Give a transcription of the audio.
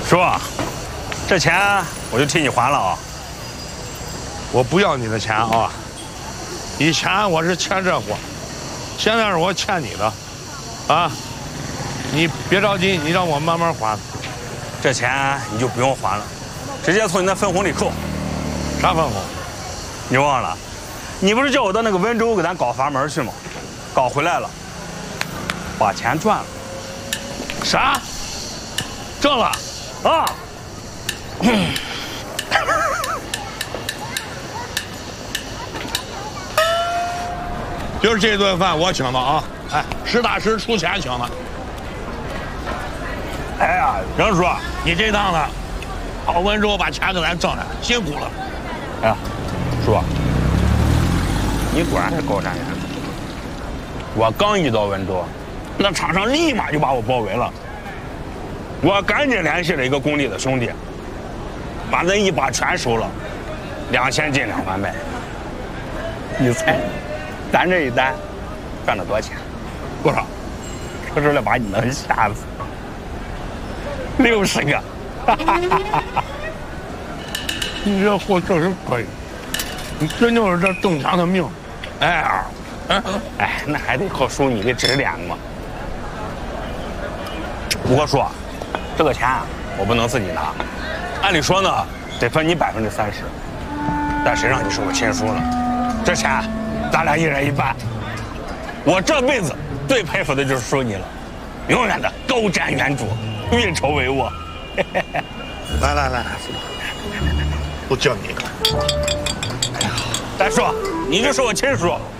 叔，这钱我就替你还了啊。 我不要你的钱啊！以前我是欠这货，现在是我欠你的，啊！你别着急，你让我慢慢还。 这钱你就不用还了，直接从你那分红里扣。 啥分红？ 你忘了？你不是叫我到那个温州给咱搞阀门去吗？搞回来了，把钱赚了。 啥？挣了？ 啊！ 就是这顿饭我请的啊！哎，实打实出钱请的。哎呀，杨叔，你这趟呢，跑温州把钱给咱挣来，辛苦了。 哎呀，叔，你果然是高瞻远瞩。我刚一到温州，那厂商立马就把我包围了。我赶紧联系了一个工地的兄弟，把那一把全收了，2000斤2万卖。你猜，咱这一单赚了多少钱？ 多少？ 说出来把你能吓死。60个。 你这货确实可以，你真就是这挣钱的命。哎呀， 哎，那还得靠叔你的指点嘛。不过叔，这个钱啊，我不能自己拿，按理说呢，得分你30%，但谁让你是我亲叔呢？这钱咱俩一人一半。我这辈子最佩服的就是叔你了，永远的高瞻远瞩，运筹帷幄。 来，都叫你一个。 大叔，你就是我亲叔，